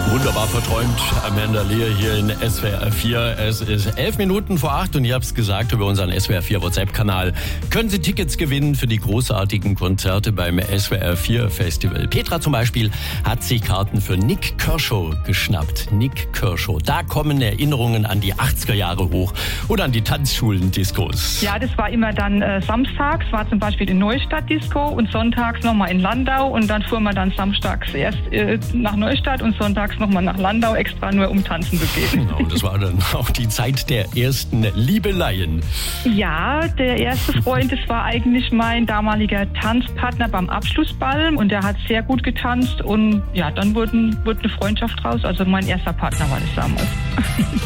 Wunderbar verträumt, Amanda Lear hier in SWR 4. Es ist 7:11 und ihr habt es gesagt, über unseren SWR 4 WhatsApp-Kanal können Sie Tickets gewinnen für die großartigen Konzerte beim SWR 4 Festival. Petra zum Beispiel hat sich Karten für Nik Kershaw geschnappt. Nik Kershaw, da kommen Erinnerungen an die 80er Jahre hoch oder an die Tanzschulen-Diskos. Ja, das war immer dann samstags, war zum Beispiel in Neustadt Disco und sonntags nochmal in Landau und dann fuhr man dann samstags erst nach Neustadt und sonntags nochmal nach Landau, extra nur um tanzen zu gehen. Genau, das war dann auch die Zeit der ersten Liebeleien. Ja, der erste Freund, das war eigentlich mein damaliger Tanzpartner beim Abschlussball und der hat sehr gut getanzt und ja, dann wurde eine Freundschaft raus. Also mein erster Partner war das damals.